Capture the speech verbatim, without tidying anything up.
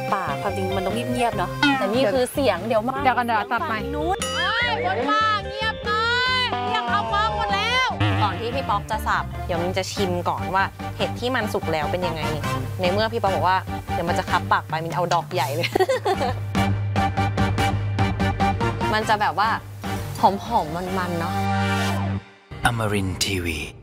ป่าความจริงมันต้องเงียบๆเนาะแต่นี่คือเสียงเดี๋ยวมาเดี๋ยวกันเดี๋ยวตัดไปนู้นบนป่าเงียบหน่อยเงียบเอาฟ้องหมดแล้วก่อนที่พี่ป๊อกจะสับเดี๋ยวมันจะชิมก่อนว่าเห็ดที่มันสุกแล้วเป็นยังไงในเมื่อพี่ป๊อกบอกว่าเดี๋ยวมันจะคับปากไปมันเอาดอกใหญ่เลย มันจะแบบว่าหอมๆมันๆเนาะ Amarin ที วี